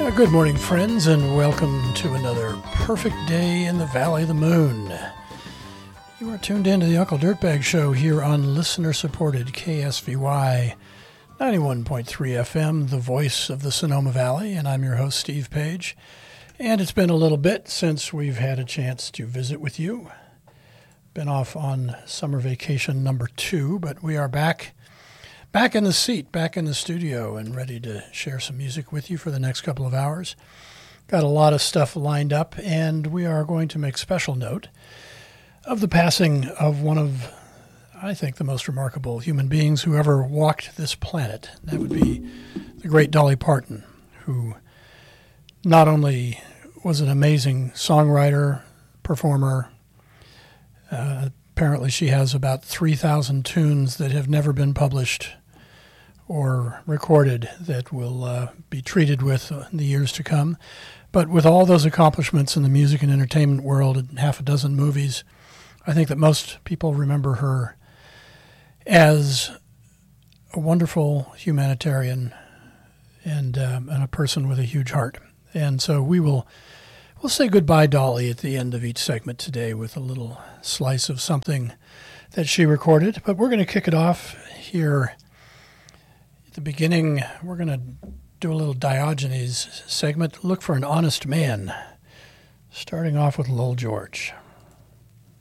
Good morning, friends, and welcome to another perfect day in the Valley of the Moon. You are tuned in to the Uncle Dirtbag Show here on listener-supported KSVY 91.3 FM, the voice of the Sonoma Valley, and I'm your host, Steve Page. And it's been a little bit since we've had a chance to visit with you. Been off on summer vacation number 2, but we are back in the seat, back in the studio, and ready to share some music with you for the next couple of hours. Got a lot of stuff lined up, and we are going to make special note of the passing of one of, I think, the most remarkable human beings who ever walked this planet. That would be the great Dolly Parton, who not only was an amazing songwriter, performer. Apparently she has about 3,000 tunes that have never been published or recorded that will be treated with in the years to come. But with all those accomplishments in the music and entertainment world and half a dozen movies, I think that most people remember her as a wonderful humanitarian and a person with a huge heart. And so we'll say goodbye, Dolly, at the end of each segment today with a little slice of something that she recorded. But we're going to kick it off here at the beginning. We're going to do a little Diogenes segment, Look for an Honest Man, starting off with Lowell George.